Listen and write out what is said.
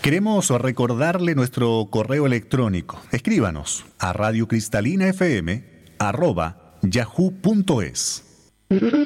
Queremos recordarle nuestro correo electrónico. Escríbanos a radiocristalina.fm@yahoo.es.